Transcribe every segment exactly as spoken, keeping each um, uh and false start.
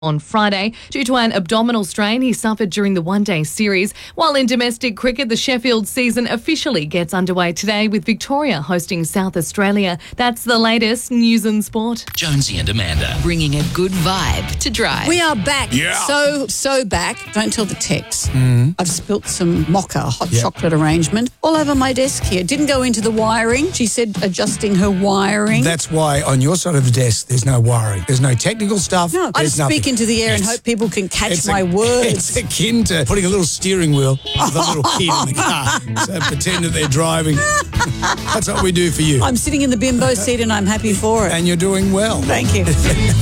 on Friday due to an abdominal strain he suffered during the one-day series. While in domestic cricket, the Sheffield season officially gets underway today with Victoria hosting South Australia. That's the latest news and sport. Jonesy and Amanda bringing a good vibe to Drive. We are back. Yeah. So, so back. Don't tell the Tex. Mm. I've spilt some mocha hot Yep. chocolate arrangement all over my desk here. Didn't go into the wiring. She said adjusting her wiring. That's why on your side of the desk there's no wiring. There's no technical stuff. no, I there's just nothing. speak into the air and It's- hope people can catch it's my a- words. It's akin to putting a little steering wheel with a little kid in the car. So pretend that they're driving. That's what we do for you. I'm sitting in the bimbo seat and I'm happy for it. And you're doing well. Thank you.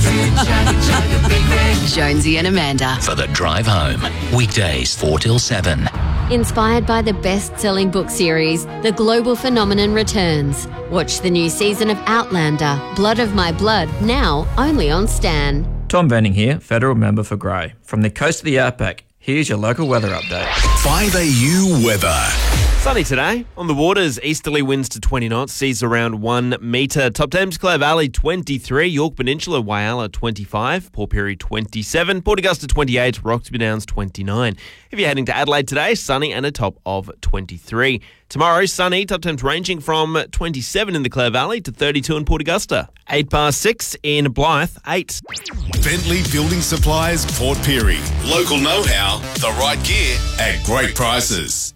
Jonesy and Amanda for the drive home. Weekdays four till seven. Inspired by the best-selling book series, The Global Phenomenon returns. Watch the new season of Outlander, Blood of My Blood, now only on Stan. Tom Venning here, Federal Member for Grey. From the coast of the Outback, here's your local weather update. five A U weather. Sunny today. On the waters, easterly winds to twenty knots, seas around one metre. Top Thames, Clare Valley twenty-three, York Peninsula, Whyalla twenty-five, Port Pirie twenty-seven, Port Augusta twenty-eight, Roxby Downs twenty-nine. If you're heading to Adelaide today, sunny and a top of twenty-three. Tomorrow, sunny, top temps ranging from twenty-seven in the Clare Valley to thirty-two in Port Augusta. eight past six in Blythe, eight. Bentley Building Supplies, Port Pirie. Local know-how, the right gear at great prices.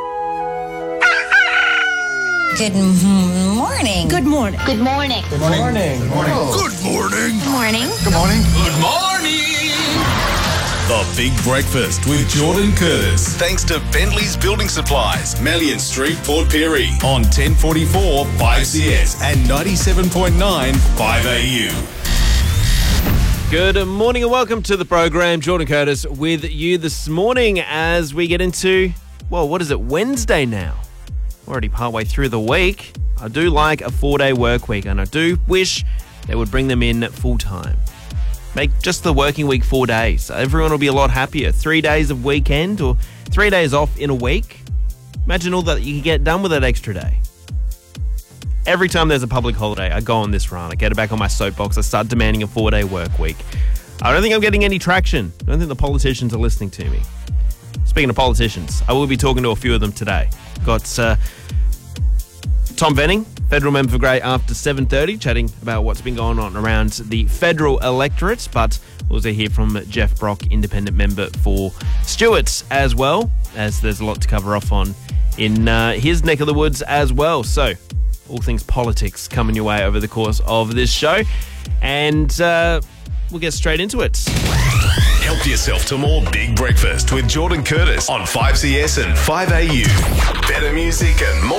Good morning. Good morning. Good morning. Good morning. Good morning. Good morning. Good morning. Good morning. Good morning. The Big Breakfast with Jordan Curtis. Thanks to Bentley's Building Supplies, Melian Street, Port Pirie. On ten forty-four five C S and ninety-seven point nine five A U. Good morning and welcome to the program. Jordan Curtis with you this morning as we get into, well, what is it, Wednesday now? Already partway through the week. I do like a four-day work week, and I do wish they would bring them in full-time. Make just the working week four days. Everyone will be a lot happier. Three days of weekend or three days off in a week. Imagine all that you can get done with that extra day. Every time there's a public holiday, I go on this run. I get it back on my soapbox. I start demanding a four-day work week. I don't think I'm getting any traction. I don't think the politicians are listening to me. Speaking of politicians, I will be talking to a few of them today. Got uh, Tom Venning, Federal Member for Grey, after seven thirty, chatting about what's been going on around the federal electorate. But we'll also hear from Jeff Brock, Independent Member for Stewarts, as well, as there's a lot to cover off on in uh, his neck of the woods as well. So, all things politics coming your way over the course of this show. And uh, we'll get straight into it. Help yourself to more Big Breakfast with Jordan Curtis on five C S and five A U. Better music and more.